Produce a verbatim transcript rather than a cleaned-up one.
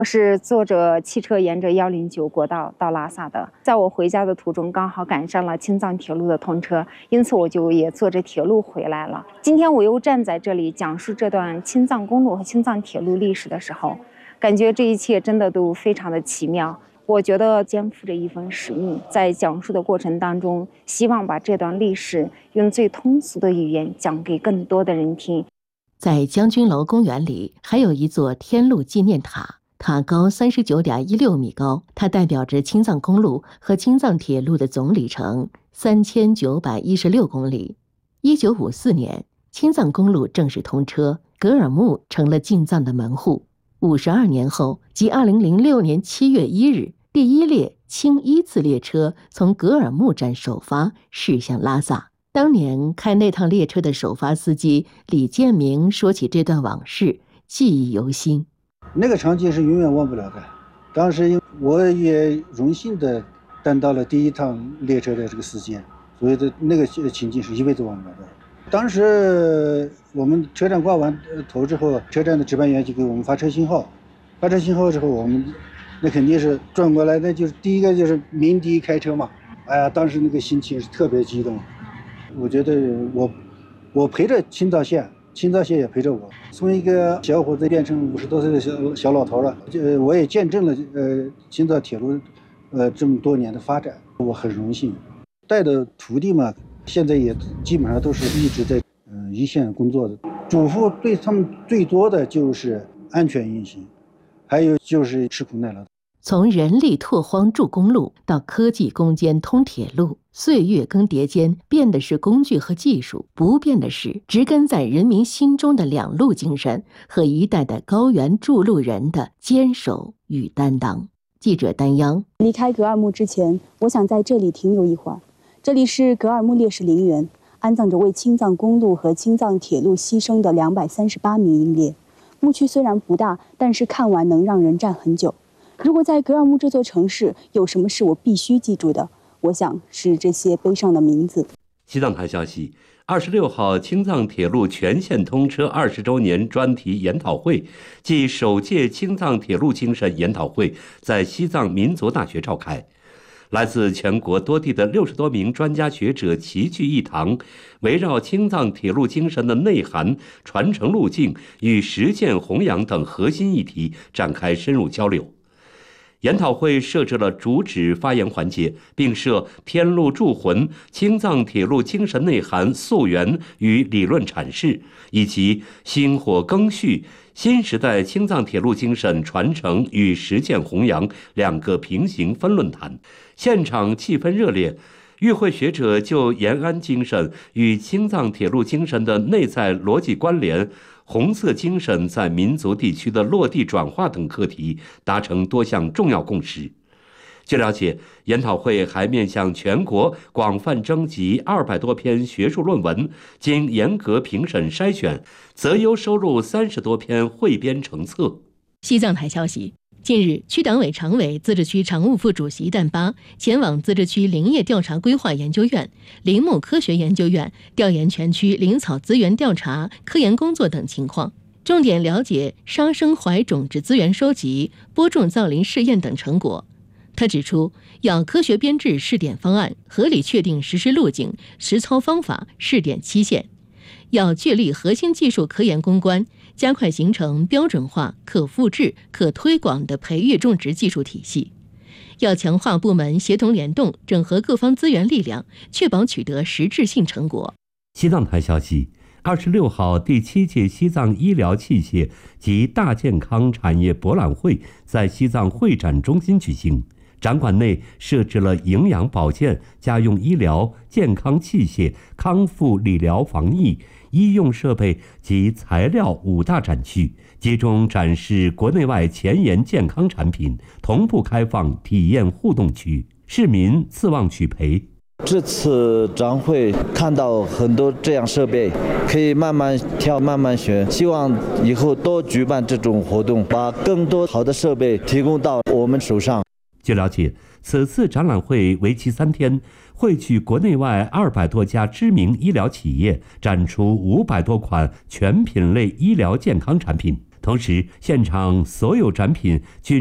我是坐着汽车沿着一零九国道到拉萨的，在我回家的途中刚好赶上了青藏铁路的通车，因此我就也坐着铁路回来了。今天我又站在这里讲述这段青藏公路和青藏铁路历史的时候，感觉这一切真的都非常的奇妙。我觉得肩负着一份使命，在讲述的过程当中，希望把这段历史用最通俗的语言讲给更多的人听。 在将军楼公园里还有一座天路纪念塔，塔高三十九点一六米高，它代表着青藏公路和青藏铁路的总里程三千九百一十六公里。一九五四年，青藏公路正式通车，格尔木成了进藏的门户。五十二年后，即二零零六年七月一日，第一列青一次列车从格尔木站首发，驶向拉萨。当年开那趟列车的首发司机李建明说起这段往事，记忆犹新。 那个场景是永远忘不了的。当时我也荣幸的担当了第一趟列车的这个司机，所以的那个情景是一辈子忘不了的。当时我们车站挂完头之后，车站的值班员就给我们发车信号，发车信号之后，我们那肯定是转过来，那就是第一个就是鸣笛开车嘛。哎呀，当时那个心情是特别激动。我觉得我我陪着青藏线，青藏线也陪着我，从一个小伙子变成五十多岁的小小老头了。呃，我也见证了呃青藏铁路呃这么多年的发展，我很荣幸。带的徒弟嘛，现在也基本上都是一直在嗯、呃、一线工作的。嘱咐对他们最多的就是安全运行，还有就是吃苦耐劳。 从人力拓荒筑公路到科技攻坚通铁路，岁月更迭间变的是工具和技术，不变的是植根在人民心中的两路精神和一代代高原筑路人的坚守与担当。记者丹央。 离开格尔木之前，我想在这里停留一会儿。这里是格尔木烈士陵园，安葬着为青藏公路和青藏铁路牺牲的两百三十八名英烈。墓区虽然不大，但是看完能让人站很久。如果在格尔木这座城市有什么是我必须记住的，我想是这些悲伤的名字。 西藏台消息，二十六号青藏铁路全线通车二十周年专题研讨会暨首届青藏铁路精神研讨会在西藏民族大学召开。来自全国多地的六十多名专家学者齐聚一堂，围绕青藏铁路精神的内涵、传承路径与实践弘扬等核心议题展开深入交流。研讨会设置了主旨发言环节，并设天路铸魂、青藏铁路精神内涵溯源与理论阐释，以及薪火更续、新时代青藏铁路精神传承与实践弘扬两个平行分论坛。现场气氛热烈，与会学者就延安精神与青藏铁路精神的内在逻辑关联、红色精神在民族地区的落地转化等课题达成多项重要共识。据了解，研讨会还面向全国广泛征集二百多篇学术论文，经严格评审筛选，择优收录三十多篇汇编成册。 西藏台消息，近日，区党委常委、自治区常务副主席旦巴前往自治区林业调查规划研究院、林木科学研究院调研全区林草资源调查、科研工作等情况，重点了解沙生槐种植资源收集、播种造林试验等成果。他指出，要科学编制试点方案，合理确定实施路径、实操方法、试点期限，要确立核心技术科研攻关，加快形成标准化、可复制、可推广的培育种植技术体系，要强化部门协同联动，整合各方资源力量，确保取得实质性成果。 西藏台消息，二十六号第七届西藏医疗器械及大健康产业博览会在西藏会展中心举行。展馆内设置了营养保健、家用医疗、健康器械、康复理疗防疫、医用设备及材料五大展区，集中展示国内外前沿健康产品，同步开放体验互动区，市民次望取培。 这次展会看到很多这样设备，可以慢慢挑慢慢学，希望以后多举办这种活动，把更多好的设备提供到我们手上。 据了解，此次展览会为期三天，汇聚国内外二百多家知名医疗企业，展出五百多款全品类医疗健康产品。 同时，现场所有展品均